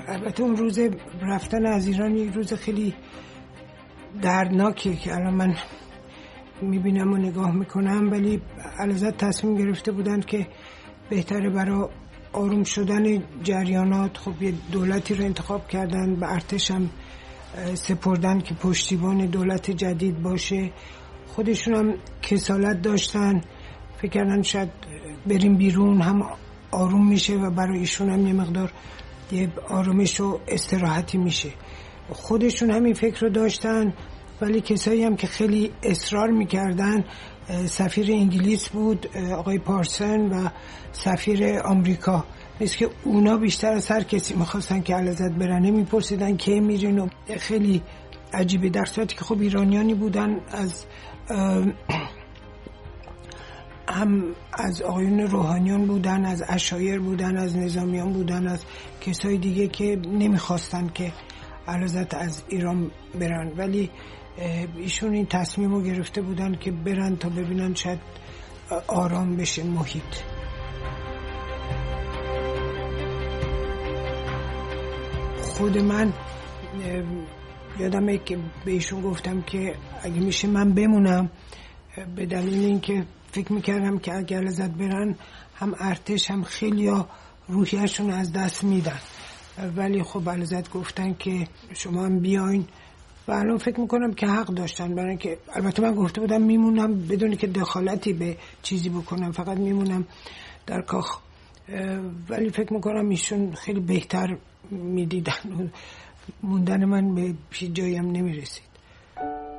البته اون روز رفتن از ایران یک روز خیلی دردناکیه که الان من میبینم و نگاه میکنم، ولی علازت تصمیم گرفته بودن که بهتره برای آروم شدن جریانات خب یه دولتی رو انتخاب کردن، به ارتش هم سپردن که پشتیبان دولت جدید باشه. خودشون هم کسالت داشتن، فکر کردن شاید بریم بیرون هم آروم میشه و برای ایشون هم یه مقدار یه آرامش و استراحتی میشه. خودشون هم این فکر رو داشتن، ولی کسایی هم که خیلی اصرار میکردن، سفیر انگلیس بود آقای پارسن و سفیر آمریکا، مثل که اونا بیشتر از هر کسی میخواستن که علازت برن، میپرسیدن کی میرین و خیلی عجیبه. در صورتی که خب ایرانیانی بودن، هم از آقایون روحانیان بودن، از عشایر بودن، از نظامیان بودن، از کسای دیگه که نمیخواستن که علازت از ایران برن، ولی ایشون این تصمیم رو گرفته بودن که برن تا ببینن شاید آرام بشه محیط. خود من یادمه که به ایشون گفتم که اگه میشه من بمونم، به دلیل اینکه فکر میکردم که اگه علازت برن هم ارتش هم خیلی ها روحیشون از دست میدن، ولی خب علازت گفتن که شما هم بیاین و الان فکر میکنم که حق داشتن، برای که البته من گفته بودم میمونم بدون که دخالتی به چیزی بکنم، فقط میمونم در کاخ، ولی فکر میکنم ایشون خیلی بهتر میدیدن و موندن من به جایی هم نمیرسید.